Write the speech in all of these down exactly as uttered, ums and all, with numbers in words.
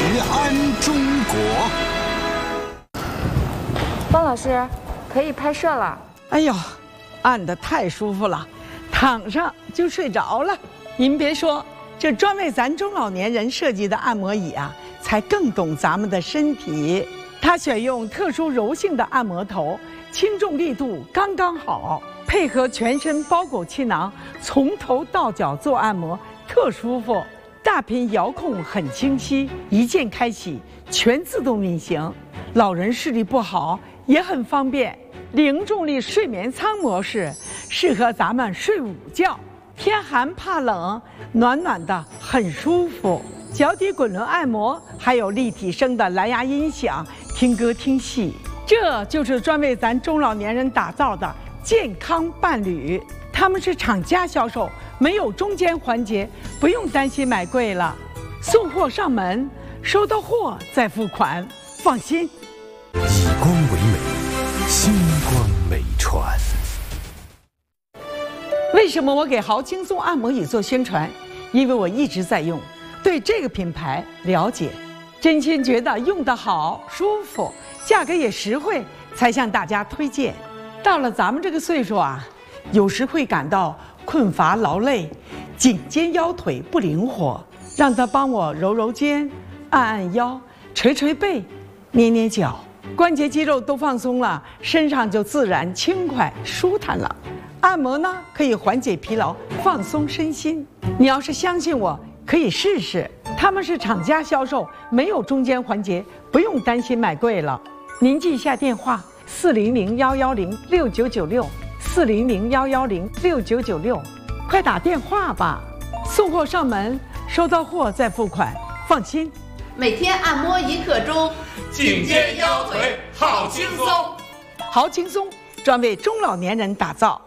安中国。 方老师，可以拍摄了。 哎呦，按得太舒服了，躺上就睡着了。您别说，这专为咱中老年人设计的按摩椅啊，才更懂咱们的身体。它选用特殊柔性的按摩头，轻重力度刚刚好，配合全身包裹气囊，从头到脚做按摩，特舒服。大屏遥控很清晰，一键开启，全自动运行。老人视力不好也很方便。零重力睡眠舱模式适合咱们睡午觉，天寒怕冷，暖暖的很舒服。脚底滚轮按摩，还有立体声的蓝牙音响，听歌听戏。这就是专为咱中老年人打造的健康伴侣。他们是厂家销售，没有中间环节，不用担心买贵了。送货上门，收到货再付款，放心。 以光为美，星光美传。 为什么我给豪轻松按摩椅做宣传？因为我一直在用，对这个品牌了解，真心觉得用得好、舒服，价格也实惠，才向大家推荐。到了咱们这个岁数啊，有时会感到困乏劳累，颈肩腰腿不灵活，让他帮我揉揉肩，按按腰，捶捶背，捏捏脚，关节肌肉都放松了，身上就自然轻快舒坦了。按摩呢，可以缓解疲劳，放松身心。你要是相信我，可以试试。他们是厂家销售，没有中间环节，不用担心买贵了。您记一下电话：四零零幺幺零六九九六。四零零幺幺零六九九六，快打电话吧！送货上门，收到货再付款，放心。 每天按摩一刻钟， 颈肩腰腿好轻松。 好轻松，专为中老年人打造。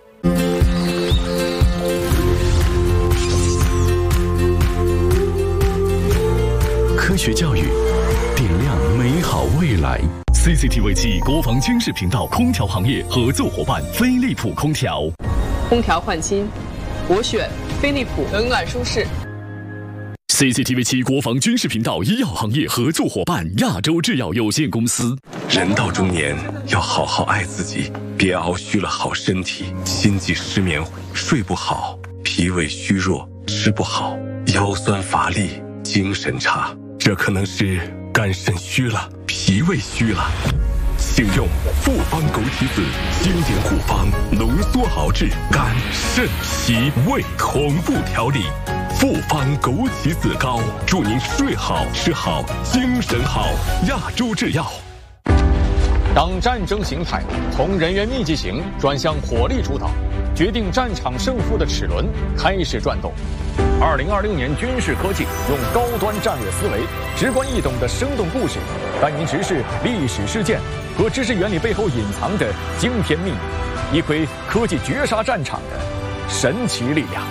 科学教育，点亮美好未来。C C T V 七国防军事频道空调行业合作伙伴飞利浦空调。 空调换新，我选飞利浦，冷暖舒适。 C C T V 七国防军事频道医药行业合作伙伴亚洲制药有限公司。人到中年要好好爱自己，别熬虚了好身体，心悸失眠，睡不好，脾胃虚弱，吃不好，腰酸乏力，精神差，这可能是肝肾虚了，脾胃虚了。请用复方枸杞子经典古方浓缩熬制肝肾脾胃同步调理。复方枸杞子膏，祝您睡好吃好精神好。亚洲制药。 当战争形态从人员密集型转向火力主导，决定战场胜负的齿轮开始转动。二零二六年军事科技用高端战略思维、直观易懂的生动故事，带您直视历史事件和知识原理背后隐藏的惊天秘密，一窥科技绝杀战场的神奇力量。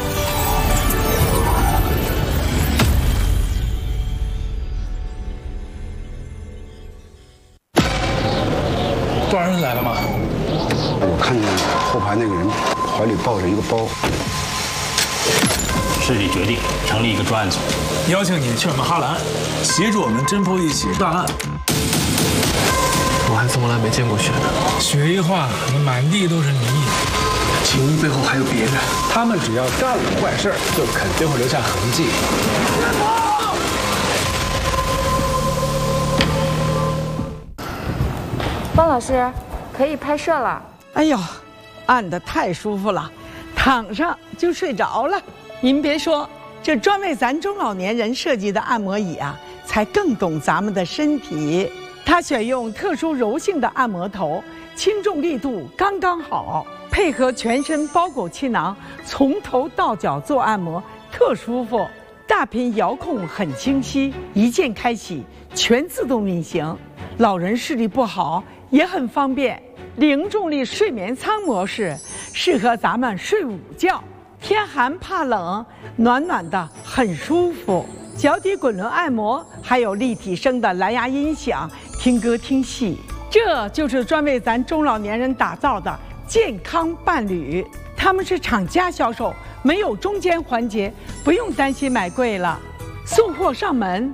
抓人来了吗？ 我看见后排那个人怀里抱着一个包。 市里决定成立一个专案组， 邀请你去我们哈兰，协助我们侦破一起大案。 我还从来没见过雪呢。 雪一化，那满地都是泥。 情谊背后还有别人， 他们只要干了坏事，就肯定会留下痕迹。 方老师，可以拍摄了。 哎呦，按得太舒服了，躺上就睡着了。您别说，这专为咱中老年人设计的按摩椅啊，才更懂咱们的身体。它选用特殊柔性的按摩头，轻重力度刚刚好，配合全身包裹气囊，从头到脚做按摩，特舒服。大屏遥控很清晰，一键开启，全自动运行。老人视力不好也很方便。零重力睡眠舱模式适合咱们睡午觉，天寒怕冷，暖暖的很舒服。脚底滚轮按摩，还有立体声的蓝牙音响，听歌听戏。这就是专为咱中老年人打造的健康伴侣。他们是厂家销售，没有中间环节，不用担心买贵了。送货上门。